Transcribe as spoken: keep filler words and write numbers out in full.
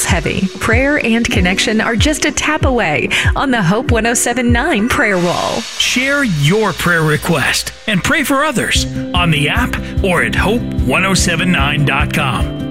heavy, prayer and connection are just a tap away on the Hope one oh seven point nine prayer wall. Share your prayer request and pray for others on the app or at hope ten seventy-nine dot com.